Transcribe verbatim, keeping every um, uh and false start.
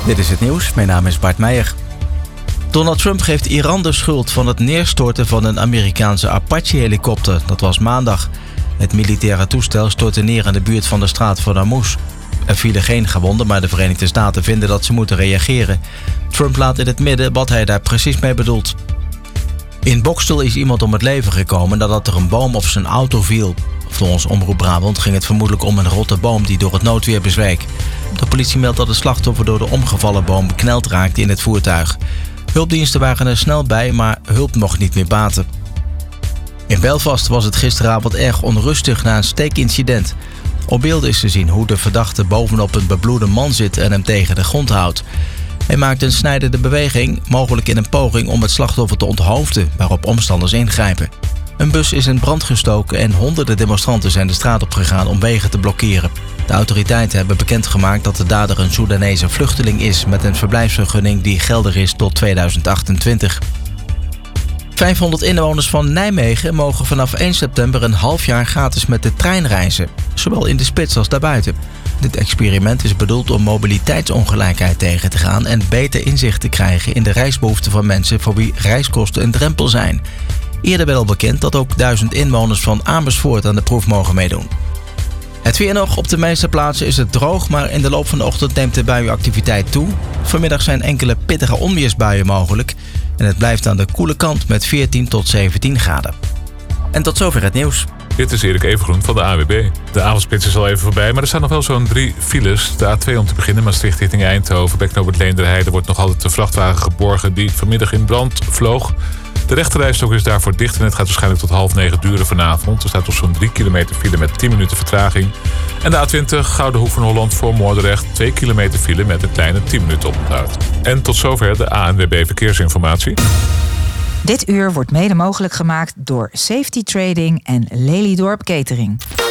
Dit is het nieuws, mijn naam is Bart Meijer. Donald Trump geeft Iran de schuld van het neerstorten van een Amerikaanse Apache-helikopter. Dat was maandag. Het militaire toestel stortte neer in de buurt van de straat van Hormuz. Er vielen geen gewonden, maar de Verenigde Staten vinden dat ze moeten reageren. Trump laat in het midden wat hij daar precies mee bedoelt. In Boxtel is iemand om het leven gekomen nadat er een boom op zijn auto viel. Volgens Omroep Brabant ging het vermoedelijk om een rotte boom die door het noodweer bezweek. De politie meldt dat het slachtoffer door de omgevallen boom bekneld raakte in het voertuig. Hulpdiensten waren er snel bij, maar hulp mocht niet meer baten. In Belfast was het gisteravond erg onrustig na een steekincident. Op beelden is te zien hoe de verdachte bovenop een bebloede man zit en hem tegen de grond houdt. Hij maakt een snijdende beweging, mogelijk in een poging om het slachtoffer te onthoofden, waarop omstanders ingrijpen. Een bus is in brand gestoken en honderden demonstranten zijn de straat op gegaan om wegen te blokkeren. De autoriteiten hebben bekendgemaakt dat de dader een Soedanese vluchteling is met een verblijfsvergunning die geldig is tot tweeduizend achtentwintig. vijfhonderd inwoners van Nijmegen mogen vanaf één september een half jaar gratis met de trein reizen, zowel in de spits als daarbuiten. Dit experiment is bedoeld om mobiliteitsongelijkheid tegen te gaan en beter inzicht te krijgen in de reisbehoeften van mensen voor wie reiskosten een drempel zijn. Eerder werd al bekend dat ook duizend inwoners van Amersfoort aan de proef mogen meedoen. Het weer nog. Op de meeste plaatsen is het droog, maar in de loop van de ochtend neemt de buienactiviteit toe. Vanmiddag zijn enkele pittige onweersbuien mogelijk en het blijft aan de koele kant met veertien tot zeventien graden. En tot zover het nieuws. Dit is Erik Evengroen van de A W B. De avondspits is al even voorbij, maar er staan nog wel zo'n drie files. De A twee om te beginnen, Maastricht richting Eindhoven. Bij knooppunt Leenderheide wordt nog altijd een vrachtwagen geborgen die vanmiddag in brand vloog. De rechterrijstrook is daarvoor dicht en het gaat waarschijnlijk tot half negen duren vanavond. Er staat toch zo'n drie kilometer file met tien minuten vertraging. En de A twintig, Gouden Hoek van Holland voor Moordrecht. twee kilometer file met een kleine tien minuten oponthoud. En tot zover de A N W B Verkeersinformatie. Dit uur wordt mede mogelijk gemaakt door Safety Trading en Lelydorp Catering.